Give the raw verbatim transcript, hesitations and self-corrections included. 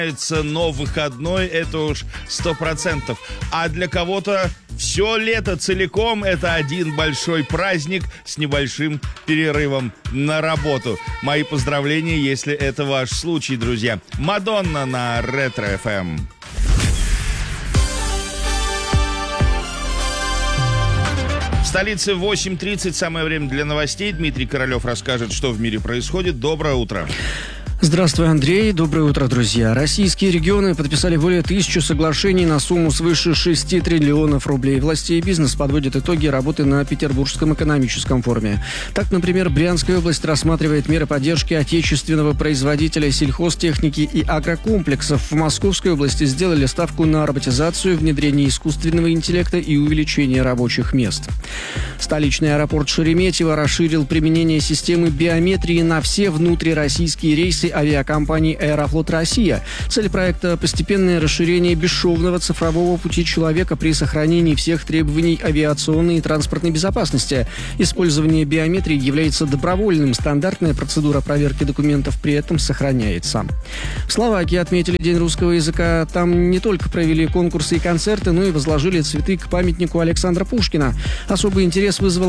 но выходной это уж сто процентов. А для кого-то все лето целиком это один большой праздник с небольшим перерывом на работу. Мои поздравления, если это ваш случай, друзья. Мадонна на Ретро эф эм. В столице восемь тридцать, самое время для новостей. Дмитрий Королев расскажет, что в мире происходит. Доброе утро. Здравствуй, Андрей. Доброе утро, друзья. Российские регионы подписали более тысячи соглашений на сумму свыше шести триллионов рублей. Власти и бизнес подводят итоги работы на Петербургском экономическом форуме. Так, например, Брянская область рассматривает меры поддержки отечественного производителя сельхозтехники и агрокомплексов. В Московской области сделали ставку на роботизацию, внедрение искусственного интеллекта и увеличение рабочих мест. Столичный аэропорт Шереметьево расширил применение системы биометрии на все внутрироссийские рейсы авиакомпании «Аэрофлот Россия». Цель проекта – постепенное расширение бесшовного цифрового пути человека при сохранении всех требований авиационной и транспортной безопасности. Использование биометрии является добровольным. Стандартная процедура проверки документов при этом сохраняется. В Словакии отметили День русского языка. Там не только провели конкурсы и концерты, но и возложили цветы к памятнику Александра Пушкина. Особый интерес вызвала